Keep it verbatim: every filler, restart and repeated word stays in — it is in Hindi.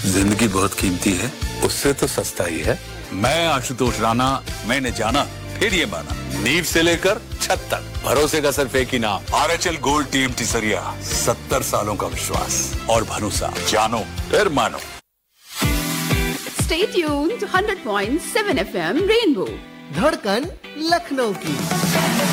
जिंदगी बहुत कीमती है, उससे तो सस्ता ही है। मैं आशुतोष राणा, मैंने जाना फिर ये माना, नींव से लेकर छत तक भरोसे का सिर्फ एक ही नाम, R H L gold TMT सरिया। सत्तर सालों का विश्वास और भरोसा, जानो फिर मानो। Stay tuned to one hundred point seven F M Rainbow. धड़कन लखनऊ की